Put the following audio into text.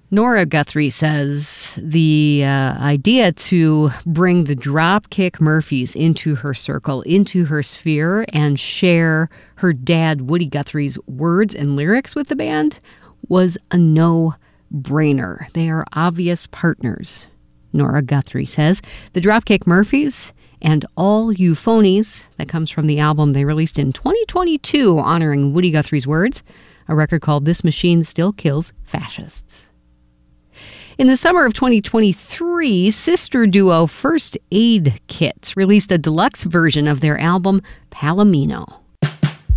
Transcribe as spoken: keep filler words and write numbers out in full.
Nora Guthrie says the uh, idea to bring the Dropkick Murphys into her circle, into her sphere, and share her dad, Woody Guthrie's words and lyrics with the band was a no-brainer. They are obvious partners, Nora Guthrie says. The Dropkick Murphys and All You Phonies, that comes from the album they released in twenty twenty-two honoring Woody Guthrie's words, a record called This Machine Still Kills Fascists. In the summer of twenty twenty-three, sister duo First Aid Kit released a deluxe version of their album Palomino.